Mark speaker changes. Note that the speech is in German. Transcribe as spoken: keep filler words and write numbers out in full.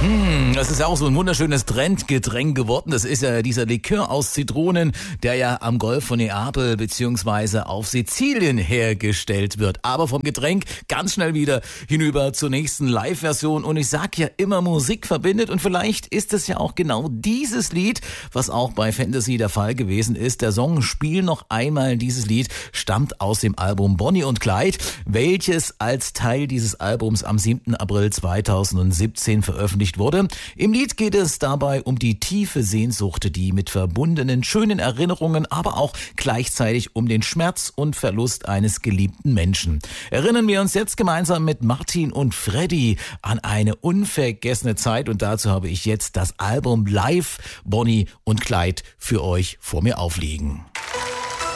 Speaker 1: Hm, das ist ja auch so ein wunderschönes Trendgetränk geworden. Das ist ja dieser Likör aus Zitronen, der ja am Golf von Neapel beziehungsweise auf Sizilien hergestellt wird. Aber vom Getränk ganz schnell wieder hinüber zur nächsten Live-Version. Und ich sag ja immer, Musik verbindet. Und vielleicht ist es ja auch genau dieses Lied, was auch bei Fantasy der Fall gewesen ist. Der Song Spiel noch einmal dieses Lied stammt aus dem Album Bonnie und Clyde, welches als Teil dieses Albums am siebten April zweitausendsiebzehn veröffentlicht wurde. Im Lied geht es dabei um die tiefe Sehnsucht, die mit verbundenen schönen Erinnerungen, aber auch gleichzeitig um den Schmerz und Verlust eines geliebten Menschen. Erinnern wir uns jetzt gemeinsam mit Martin und Freddy an eine unvergessene Zeit und dazu habe ich jetzt das Album Live Bonnie und Clyde für euch vor mir aufliegen.